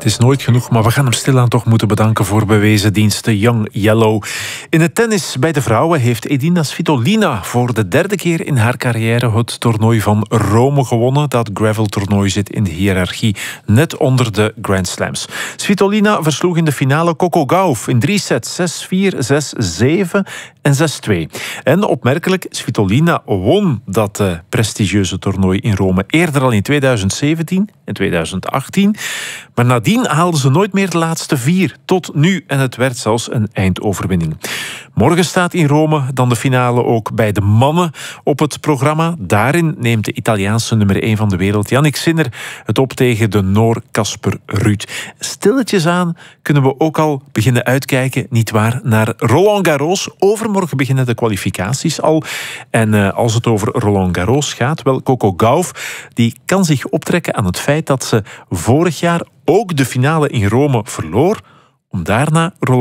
is nooit genoeg, maar we gaan hem stilaan toch moeten bedanken voor bewezen diensten. Young Yellow. In het tennis bij de vrouwen heeft Edina Svitolina voor de derde keer in haar carrière het toernooi van Rome gewonnen. Dat graveltoernooi zit in de hiërarchie net onder de Grand Slams. Svitolina versloeg in de finale Coco Gauff in 3 sets, 6-4, 6-7 en 6-2. En opmerkelijk, Svitolina won dat prestigieuze toernooi in Rome eerder al in 2017 en 2018. Maar nadien haalden ze nooit meer de laatste 4 tot nu. En het werd zelfs een eindoverwinning. Morgen staat in Rome dan de finale ook bij de mannen op het programma. Daarin neemt de Italiaanse nummer 1 van de wereld, Jannik Sinner, het op tegen de Noor Casper Ruud. Stilletjes aan kunnen we ook al beginnen uitkijken, nietwaar, naar Roland Garros. Overmorgen beginnen de kwalificaties al. En als het over Roland Garros gaat, wel, Coco Gauff, die kan zich optrekken aan het feit dat ze vorig jaar ook de finale in Rome verloor, om daarna Roland